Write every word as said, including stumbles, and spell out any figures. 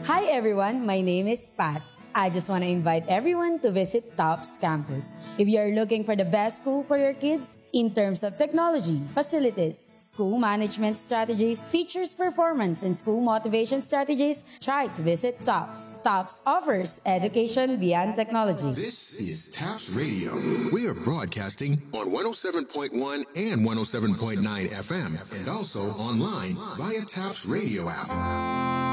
Hi everyone, my name is Pat. I just want to invite everyone to visit TOPS Campus. If you are looking for the best school for your kids in terms of technology, facilities, school management strategies, teachers' performance, and school motivation strategies, try to visit TOPS. TOPS offers education beyond technology. This is TOPS Radio. We are broadcasting on one oh seven point one and one oh seven point nine F M and also online via TOPS Radio app.